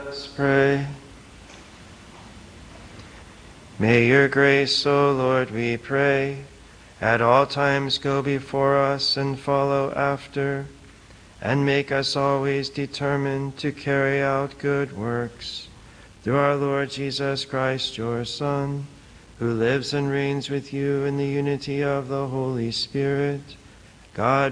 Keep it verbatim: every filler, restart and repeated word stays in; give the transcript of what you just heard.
Let's pray. May your grace, O Lord, we pray, at all times go before us and follow after, and make us always determined to carry out good works. Through our Lord Jesus Christ, your Son, who lives and reigns with you in the unity of the Holy Spirit, God,